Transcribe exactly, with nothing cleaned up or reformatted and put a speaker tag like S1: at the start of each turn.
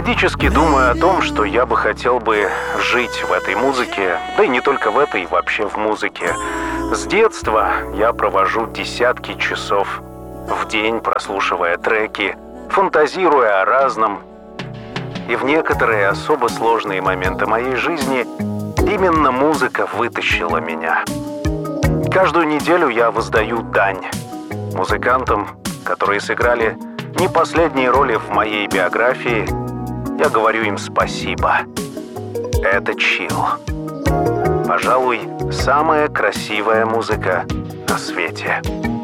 S1: Периодически думаю о том, что я бы хотел бы жить в этой музыке, да и не только в этой, вообще в музыке. С детства я провожу десятки часов в день, прослушивая треки, фантазируя о разном. И в некоторые особо сложные моменты моей жизни именно музыка вытащила меня. Каждую неделю я воздаю дань музыкантам, которые сыграли не последние роли в моей биографии. Я говорю им спасибо. Это чилл. Пожалуй, самая красивая музыка на свете.